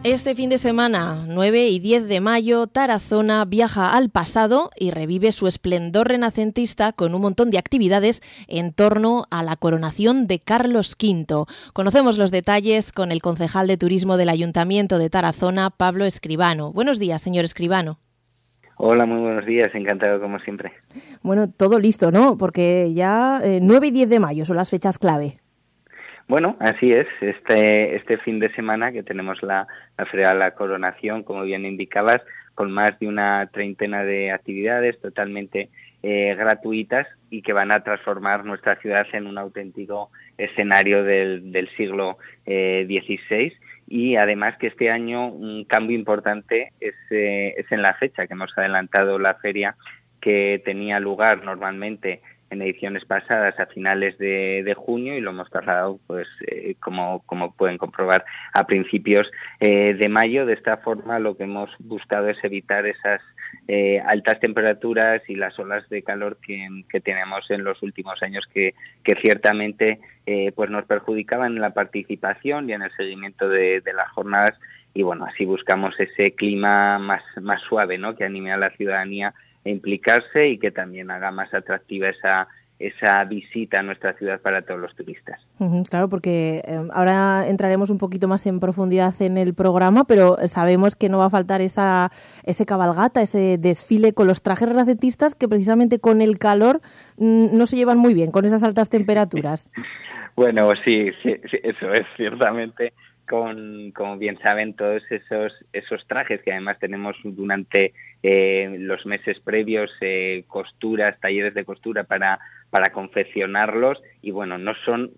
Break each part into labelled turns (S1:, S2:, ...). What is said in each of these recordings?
S1: Este fin de semana, 9 y 10 de mayo, Tarazona viaja al pasado y revive su esplendor renacentista con un montón de actividades en torno a la coronación de Carlos V. Conocemos los detalles con el concejal de turismo del Ayuntamiento de Tarazona, Pablo Escribano. Buenos días, señor Escribano.
S2: Hola, muy buenos días, encantado como siempre.
S1: Bueno, todo listo, ¿no? Porque ya 9 y 10 de mayo son las fechas clave.
S2: Bueno, así es, este fin de semana que tenemos la Feria de la Coronación, como bien indicabas, con más de una treintena de actividades totalmente gratuitas y que van a transformar nuestra ciudad en un auténtico escenario del siglo XVI. Y además que este año un cambio importante es en la fecha que hemos adelantado la feria, que tenía lugar normalmente en ediciones pasadas a finales de junio y lo hemos trasladado, pues como pueden comprobar, a principios de mayo. De esta forma lo que hemos buscado es evitar esas altas temperaturas y las olas de calor que tenemos en los últimos años que ciertamente pues nos perjudicaban en la participación y en el seguimiento de las jornadas. Y bueno, así buscamos ese clima más suave, ¿no?, que anime a la ciudadanía a implicarse y que también haga más atractiva esa visita a nuestra ciudad para todos los turistas.
S1: Claro, porque ahora entraremos un poquito más en profundidad en el programa, pero sabemos que no va a faltar ese cabalgata, ese desfile con los trajes renacentistas que precisamente con el calor no se llevan muy bien, con esas altas temperaturas.
S2: Bueno, sí, eso es ciertamente. Como bien saben, todos esos trajes que además tenemos durante los meses previos, costuras, talleres de costura para confeccionarlos, y bueno, no son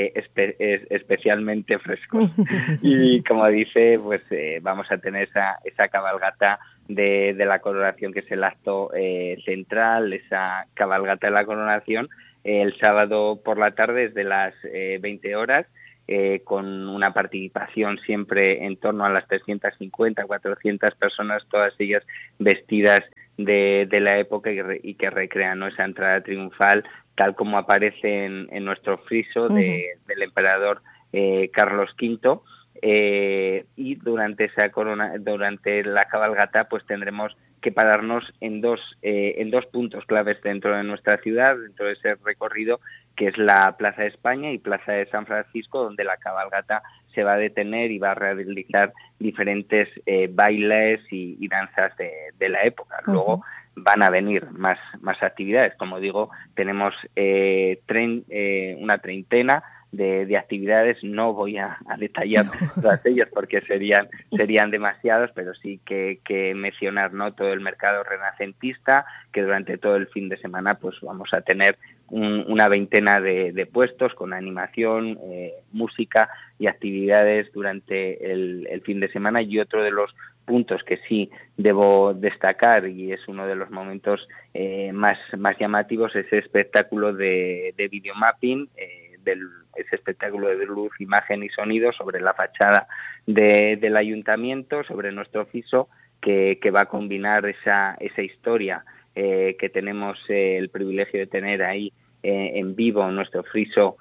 S2: especialmente frescos. Y como dice, pues vamos a tener esa cabalgata de la coronación, que es el acto central, esa cabalgata de la coronación, el sábado por la tarde desde las 20 horas, con una participación siempre en torno a las 350, 400 personas, todas ellas vestidas de la época y que recrean, ¿no?, esa entrada triunfal, tal como aparece en nuestro friso del emperador Carlos V. Y durante la cabalgata, pues tendremos que pararnos en dos puntos claves dentro de nuestra ciudad, dentro de ese recorrido, que es la Plaza de España y Plaza de San Francisco, donde la cabalgata se va a detener y va a realizar diferentes bailes y danzas de la época. Luego van a venir más actividades. Como digo, tenemos una treintena de actividades. No voy a detallar todas ellas porque serían demasiados, pero sí que mencionar, ¿no?, todo el mercado renacentista, que durante todo el fin de semana pues vamos a tener una veintena de puestos con animación, música y actividades durante el fin de semana. Y otro de los puntos que sí debo destacar, y es uno de los momentos más llamativos, es ese espectáculo de videomapping, ese espectáculo de luz, imagen y sonido sobre la fachada del ayuntamiento, sobre nuestro friso, que va a combinar esa historia que tenemos el privilegio de tener ahí en vivo, nuestro friso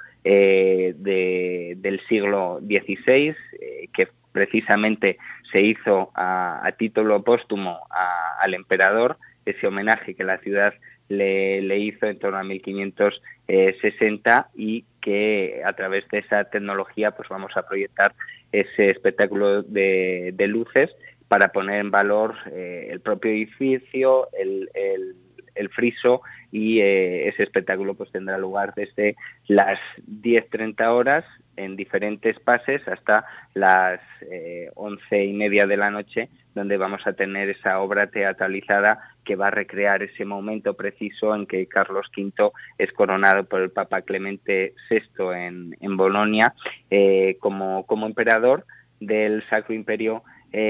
S2: del siglo XVI, que precisamente se hizo a título póstumo al emperador, ese homenaje que la ciudad le hizo en torno a 1560, y que a través de esa tecnología pues vamos a proyectar ese espectáculo de luces para poner en valor el propio edificio, el friso, y ese espectáculo pues tendrá lugar desde las 10:30 horas en diferentes pases hasta las 11:30 de la noche, donde vamos a tener esa obra teatralizada que va a recrear ese momento preciso en que Carlos V es coronado por el Papa Clemente VI en Bolonia como emperador del Sacro Imperio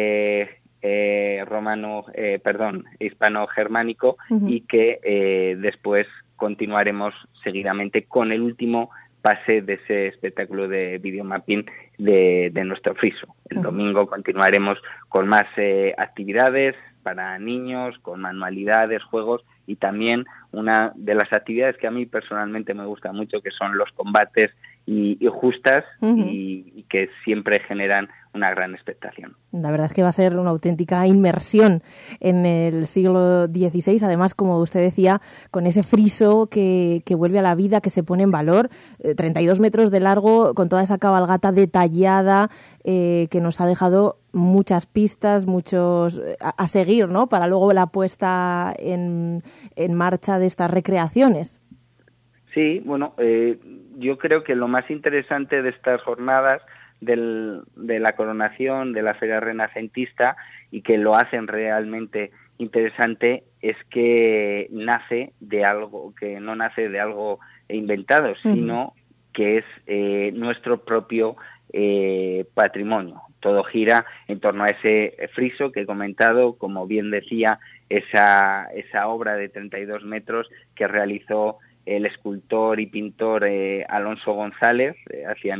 S2: hispano-germánico, y que después continuaremos seguidamente con el último pase de ese espectáculo de videomapping de nuestro friso. El domingo continuaremos con más actividades para niños, con manualidades, juegos, y también una de las actividades que a mí personalmente me gusta mucho, que son los combates y justas y que siempre generan una gran expectación.
S1: La verdad es que va a ser una auténtica inmersión en el siglo XVI, además, como usted decía, con ese friso que vuelve a la vida, que se pone en valor, 32 metros de largo, con toda esa cabalgata detallada que nos ha dejado muchas pistas, muchos a seguir, ¿no?, para luego la puesta en marcha de estas recreaciones.
S2: Sí, bueno, yo creo que lo más interesante de estas jornadas de la coronación, de la Feria Renacentista, y que lo hacen realmente interesante, es que nace de algo, que no nace de algo inventado, sino que es nuestro propio patrimonio. Todo gira en torno a ese friso que he comentado, como bien decía, esa obra de 32 metros que realizó el escultor y pintor Alonso González hacia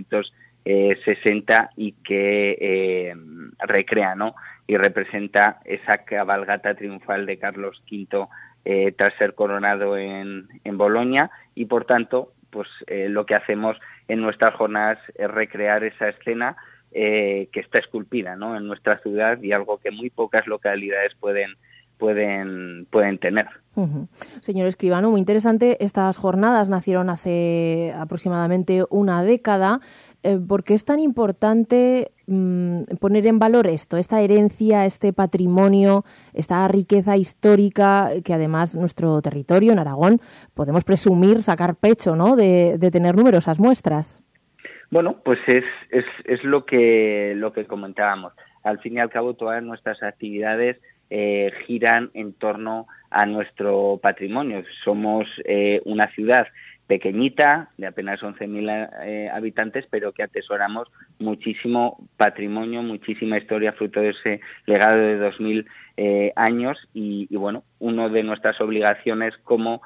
S2: 1560 y que recrea, ¿no?, y representa esa cabalgata triunfal de Carlos V tras ser coronado en Boloña, y por tanto pues lo que hacemos en nuestras jornadas es recrear esa escena que está esculpida, ¿no?, en nuestra ciudad, y algo que muy pocas localidades pueden tener.
S1: Señor escribano, muy interesante. Estas jornadas nacieron hace aproximadamente una década. ¿Por qué es tan importante poner en valor esta herencia, este patrimonio, esta riqueza histórica que además nuestro territorio, en Aragón, podemos presumir, sacar pecho, ¿no?, de tener numerosas muestras?
S2: Bueno, pues es lo que comentábamos. Al fin y al cabo, todas nuestras actividades giran en torno a nuestro patrimonio. Somos una ciudad pequeñita, de apenas 11.000 habitantes, pero que atesoramos muchísimo patrimonio, muchísima historia, fruto de ese legado de 2.000 años, y bueno, una de nuestras obligaciones como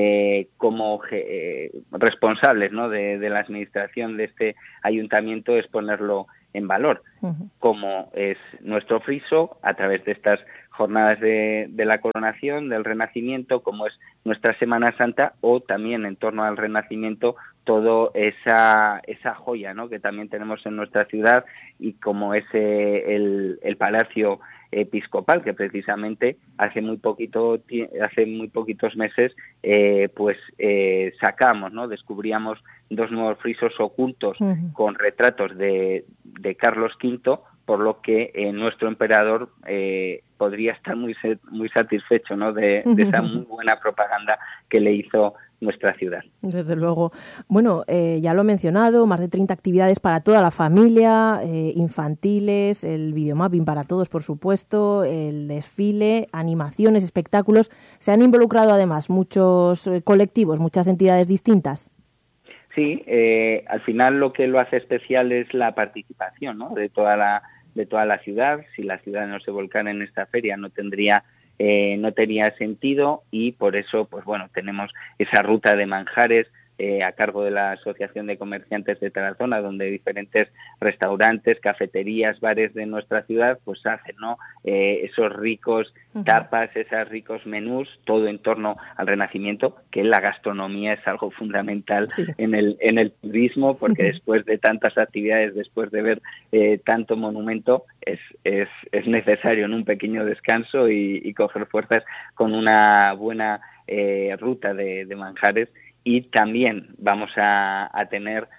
S2: responsables, ¿no?, de la administración de este ayuntamiento es ponerlo en valor, como es nuestro friso a través de estas jornadas de la coronación, del Renacimiento, como es nuestra Semana Santa, o también en torno al Renacimiento toda esa joya, ¿no?, que también tenemos en nuestra ciudad, y como es el Palacio Episcopal, que precisamente hace muy poquitos meses sacamos, ¿no?, descubríamos 2 nuevos frisos ocultos con retratos de Carlos V, por lo que nuestro emperador podría estar muy satisfecho, ¿no?, de esa muy buena propaganda que le hizo nuestra ciudad.
S1: Desde luego. Bueno, ya lo he mencionado, más de 30 actividades para toda la familia, infantiles, el videomapping para todos, por supuesto, el desfile, animaciones, espectáculos. Se han involucrado además muchos colectivos, muchas entidades distintas.
S2: Sí, al final lo que lo hace especial es la participación, ¿no?, de toda la ciudad. Si la ciudad no se volcara en esta feria no tenía sentido, y por eso pues bueno, tenemos esa ruta de manjares a cargo de la Asociación de Comerciantes de Tarazona, donde diferentes restaurantes, cafeterías, bares de nuestra ciudad pues hacen, ¿no?, esos ricos tapas, esos ricos menús, todo en torno al Renacimiento, que la gastronomía es algo fundamental en el turismo, porque después de tantas actividades, después de ver tanto monumento, es necesario, ¿no?, un pequeño descanso y coger fuerzas con una buena ruta de manjares. Y también vamos a tener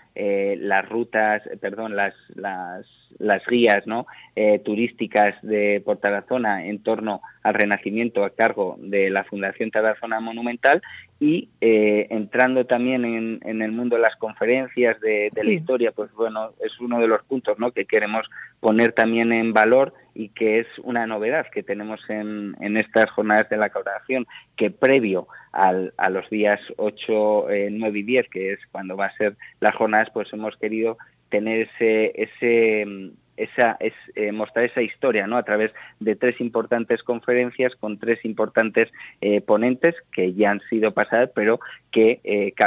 S2: las guías, ¿no?, turísticas por Tarazona en torno al Renacimiento a cargo de la Fundación Tarazona Monumental, y entrando también en el mundo de las conferencias de la historia, pues bueno, es uno de los puntos, ¿no?, que queremos poner también en valor, y que es una novedad que tenemos en estas jornadas de la coronación, que previo a los días 8, 9 y 10, que es cuando va a ser las jornadas, pues hemos querido tener mostrar esa historia, ¿no?, a través de 3 importantes conferencias con 3 importantes ponentes que ya han sido pasadas, pero que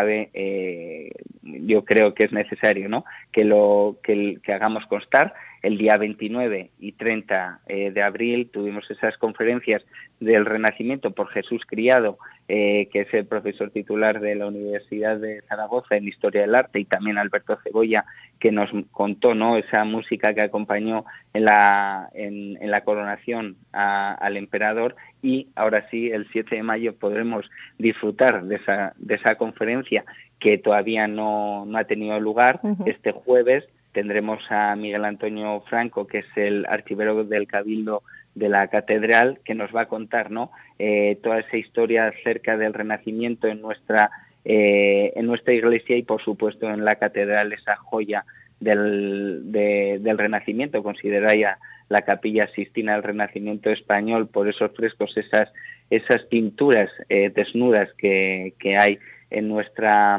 S2: yo creo que es necesario, ¿no?, que hagamos constar. El día 29 y 30 de abril tuvimos esas conferencias del Renacimiento por Jesús Criado, que es el profesor titular de la Universidad de Zaragoza en Historia del Arte, y también Alberto Cebolla, que nos contó, ¿no?, esa música que acompañó en la coronación al emperador. Y ahora sí, el 7 de mayo podremos disfrutar de esa conferencia que todavía no ha tenido lugar. Este jueves tendremos a Miguel Antonio Franco, que es el archivero del Cabildo de la Catedral, que nos va a contar, ¿no?, toda esa historia acerca del Renacimiento en nuestra iglesia y, por supuesto, en la Catedral, esa joya del Renacimiento, considerada ya la Capilla Sixtina del Renacimiento español por esos frescos, esas pinturas desnudas que hay en nuestra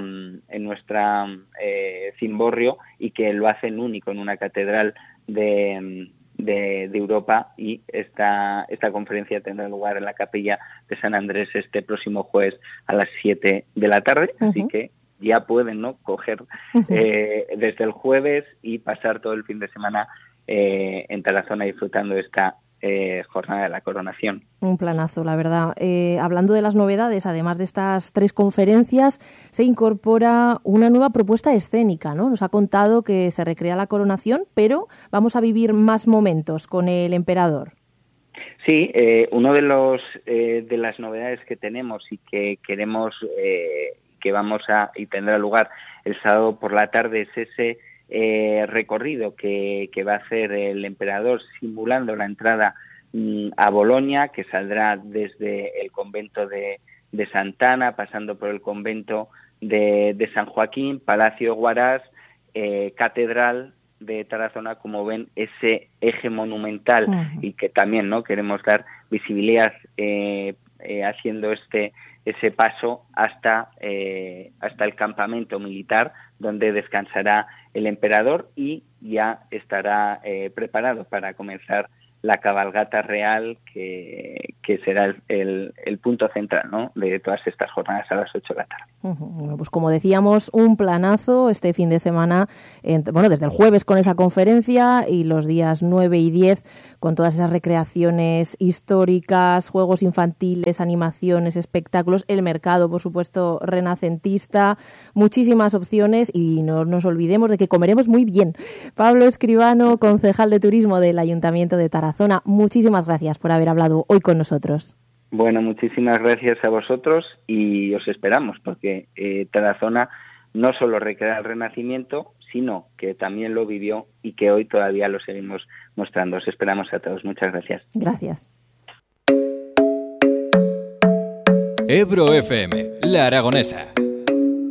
S2: cimborrio, y que lo hacen único en una catedral de Europa. Y esta conferencia tendrá lugar en la Capilla de San Andrés este próximo jueves a las 7 de la tarde, así que ya pueden, ¿no?, coger desde el jueves y pasar todo el fin de semana en Tarazona disfrutando de esta jornada de la coronación.
S1: Un planazo, la verdad. Hablando de las novedades, además de estas 3 conferencias, se incorpora una nueva propuesta escénica, ¿no? Nos ha contado que se recrea la coronación, pero vamos a vivir más momentos con el emperador.
S2: Sí, uno de las novedades que tenemos y que queremos y tendrá lugar el sábado por la tarde es ese recorrido que va a hacer el emperador simulando la entrada a Bolonia, que saldrá desde el convento de Sant'Anna, pasando por el convento de San Joaquín, Palacio Huaraz, Catedral de Tarazona, como ven, ese eje monumental, y que también, ¿no?, queremos dar visibilidad haciendo ese paso hasta el campamento militar donde descansará el emperador, y ya estará preparado para comenzar la cabalgata real, que será el punto central, ¿no?, de todas estas jornadas a las 8 de la tarde.
S1: Bueno, pues como decíamos, un planazo este fin de semana, desde el jueves con esa conferencia y los días 9 y 10 con todas esas recreaciones históricas, juegos infantiles, animaciones, espectáculos, el mercado, por supuesto, renacentista, muchísimas opciones, y no nos olvidemos de que comeremos muy bien. Pablo Escribano, concejal de Turismo del Ayuntamiento de Tarazona, muchísimas gracias por haber hablado hoy con nosotros.
S2: Bueno, muchísimas gracias a vosotros, y os esperamos, porque Tarazona no solo recrea el Renacimiento, sino que también lo vivió y que hoy todavía lo seguimos mostrando. Os esperamos a todos. Muchas gracias.
S1: Gracias.
S3: Ebro FM, La Aragonesa.